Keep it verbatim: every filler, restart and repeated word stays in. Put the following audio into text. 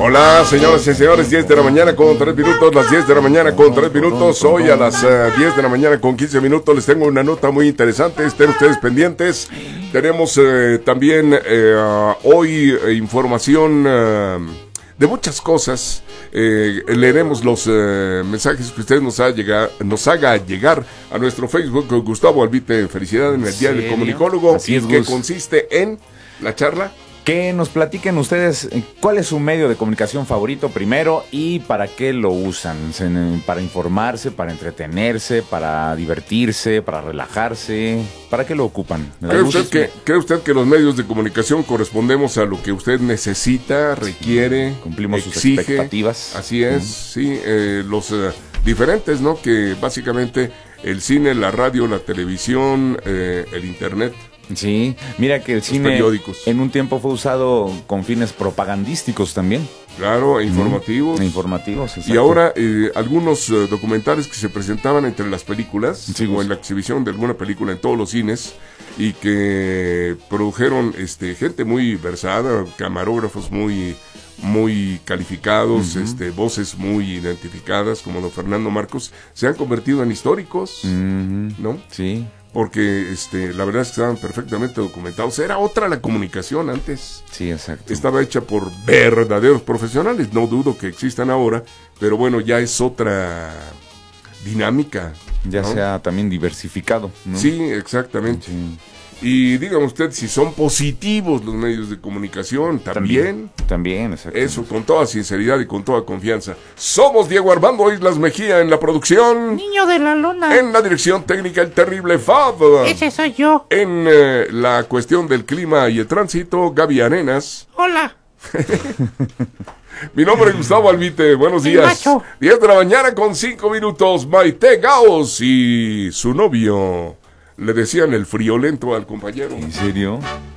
Hola, señoras y señores, diez de la mañana con tres minutos, las diez de la mañana con tres minutos. Hoy a las uh, diez de la mañana con quince minutos les tengo una nota muy interesante, estén ustedes pendientes. Tenemos uh, también uh, hoy uh, información uh, de muchas cosas. Eh, leeremos los uh, mensajes que usted nos, ha llegado, nos haga llegar a nuestro Facebook. Gustavo Albite, felicidad en el Día del Comunicólogo. Así es, que Gus. consiste en la charla. Que nos platiquen ustedes cuál es su medio de comunicación favorito primero y para qué lo usan. Para informarse, para entretenerse, para divertirse, para relajarse. ¿Para qué lo ocupan? ¿Cree usted, que, ¿Cree usted que los medios de comunicación correspondemos a lo que usted necesita, requiere, sí, cumplimos exige? Sus expectativas. Así es, uh-huh. sí. Eh, los uh, diferentes, ¿no? Que básicamente el cine, la radio, la televisión, eh, el internet. Sí, mira que el cine en un tiempo fue usado con fines propagandísticos también. Claro, e informativos. Mm, e informativos, exacto. Y ahora eh, algunos uh, documentales que se presentaban entre las películas, sí, o en la exhibición de alguna película en todos los cines, y que produjeron este gente muy versada, camarógrafos muy muy calificados, uh-huh. este voces muy identificadas, como don Fernando Marcos, se han convertido en históricos, uh-huh. ¿no? Sí. Porque este, la verdad es que estaban perfectamente documentados. Era otra la comunicación antes. Sí, exacto. Estaba hecha por verdaderos profesionales. No dudo que existan ahora, pero bueno, ya es otra dinámica. Ya ¿no? se ha también diversificado, ¿no? Sí, exactamente. Sí. Y dígame usted si son positivos los medios de comunicación. También. También, también exacto. Eso, con toda sinceridad y con toda confianza. Somos Diego Armando Islas Mejía en la producción. Niño de la lona. En la dirección técnica, el terrible Fab. Ese soy yo. En eh, la cuestión del clima y el tránsito, Gaby Arenas. Hola. Mi nombre es Gustavo Albite, buenos el días. Macho. diez de la mañana con cinco minutos, Maite Gaos y su novio le decían el friolento al compañero. ¿En serio?